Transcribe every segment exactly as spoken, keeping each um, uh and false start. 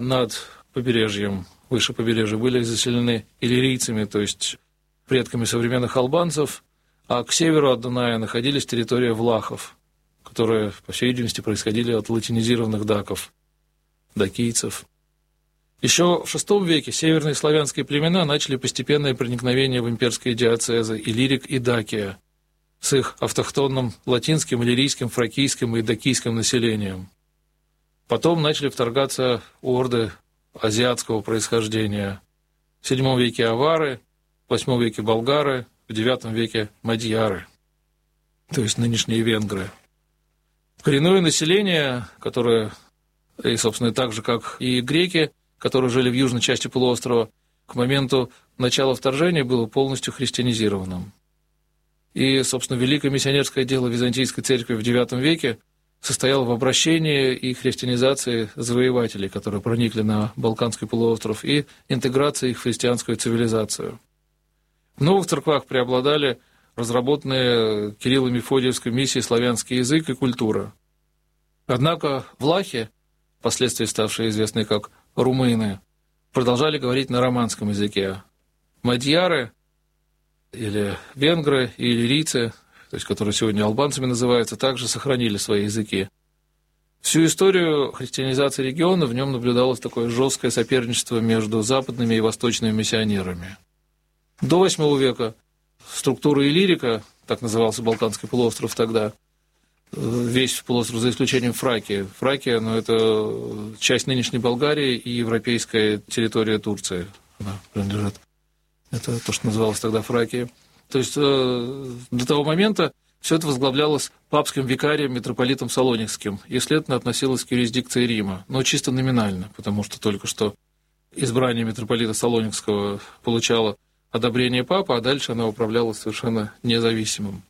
над побережьем, выше побережья, были заселены иллирийцами, то есть предками современных албанцев, а к северу от Дуная находились территории влахов, которые, по всей видимости, происходили от латинизированных даков, дакийцев. Еще в шестом веке северные славянские племена начали постепенное проникновение в имперские диацезы Иллирик и Дакия с их автохтонным латинским, иллирийским, фракийским и дакийским населением. Потом начали вторгаться орды азиатского происхождения. В седьмом веке авары, в восьмом веке болгары, в девятом веке мадьяры, то есть нынешние венгры. Коренное население, которое, и, собственно, так же, как и греки, которые жили в южной части полуострова, к моменту начала вторжения было полностью христианизированным. И, собственно, великое миссионерское дело Византийской церкви в девятом веке состояло в обращении и христианизации завоевателей, которые проникли на Балканский полуостров, и интеграции их в христианскую цивилизацию. В новых церквах преобладали разработанные Кирилло-Мефодиевской миссией славянский язык и культура. Однако влахи, впоследствии ставшие известны как румыны, продолжали говорить на романском языке. Мадьяры или венгры и иллирийцы, то есть которые сегодня албанцами называются, также сохранили свои языки. Всю историю христианизации региона в нем наблюдалось такое жесткое соперничество между западными и восточными миссионерами. До восьмого века структура Иллирика, так назывался Балканский полуостров тогда, весь полуостров за исключением Фракии. Фракия, ну, это часть нынешней Болгарии и европейская территория Турции. Она принадлежит. Это то, что называлось тогда Фракией. То есть э, до того момента все это возглавлялось папским викарием, митрополитом Салоникским, и, следовательно, относилось к юрисдикции Рима, но чисто номинально, потому что только что избрание митрополита Салоникского получало одобрение папы, а дальше она управлялась совершенно независимым.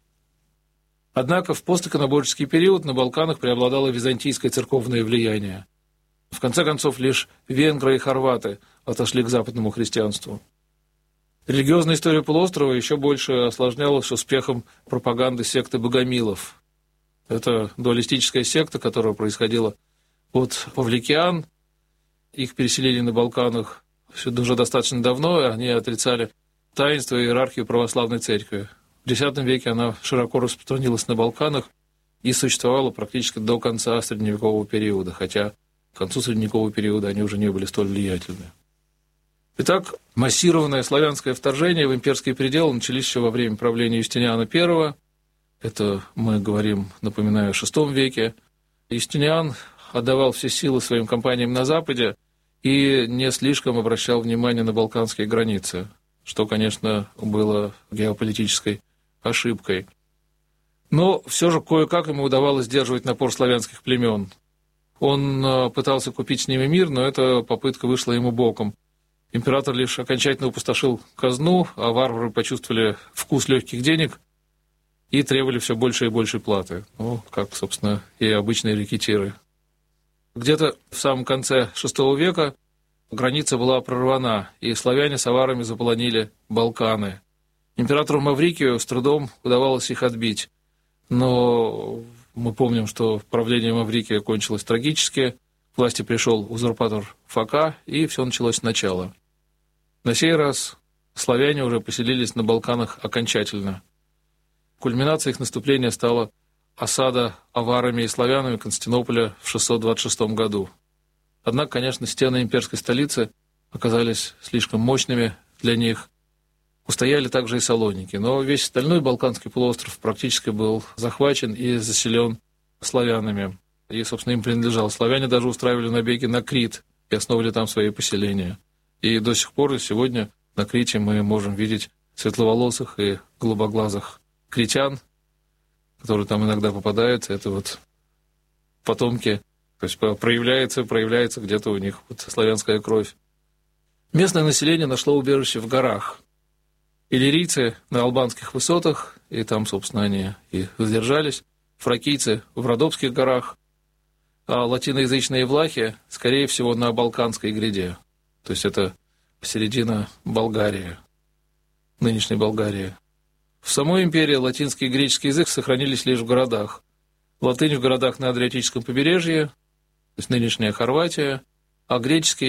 Однако в постиконоборческий период на Балканах преобладало византийское церковное влияние. В конце концов, лишь венгры и хорваты отошли к западному христианству. Религиозная история полуострова еще больше осложнялась успехом пропаганды секты богомилов. Это дуалистическая секта, которая происходила от павликиан. Их переселили на Балканах все уже достаточно давно, и они отрицали таинство и иерархию православной церкви. В десятом веке она широко распространилась на Балканах и существовала практически до конца средневекового периода, хотя к концу средневекового периода они уже не были столь влиятельны. Итак, массированное славянское вторжение в имперские пределы начались еще во время правления Юстиниана I. Это мы говорим, напоминаю, в шестом веке. Юстиниан отдавал все силы своим компаниям на Западе и не слишком обращал внимание на балканские границы, что, конечно, было геополитической ошибкой. Но все же кое-как ему удавалось сдерживать напор славянских племен. Он пытался купить с ними мир, но эта попытка вышла ему боком. Император лишь окончательно опустошил казну, а варвары почувствовали вкус легких денег и требовали все больше и больше платы. Ну, как, собственно, и обычные рекетиры. Где-то в самом конце шестого века граница была прорвана, и славяне с аварами заполонили Балканы. Императору Маврикию с трудом удавалось их отбить, но мы помним, что правление Маврикия кончилось трагически, к власти пришел узурпатор Фока, и все началось сначала. На сей раз славяне уже поселились на Балканах окончательно. Кульминацией их наступления стала осада аварами и славянами Константинополя в шестьсот двадцать шестом году. Однако, конечно, стены имперской столицы оказались слишком мощными для них. Устояли также и Салоники, но весь остальной Балканский полуостров практически был захвачен и заселен славянами. И, собственно, им принадлежал. Славяне даже устраивали набеги на Крит и основывали там свои поселения. И до сих пор, и сегодня на Крите мы можем видеть светловолосых и голубоглазых критян, которые там иногда попадаются. Это вот потомки, то есть проявляется, проявляется где-то у них вот славянская кровь. Местное население нашло убежище в горах. Иллирийцы на албанских высотах, и там, собственно, они и задержались. Фракийцы в Родопских горах, а латиноязычные влахи, скорее всего, на Балканской гряде. То есть это середина Болгарии, нынешней Болгарии. В самой империи латинский и греческий язык сохранились лишь в городах. Латынь в городах на Адриатическом побережье, то есть нынешняя Хорватия, а греческий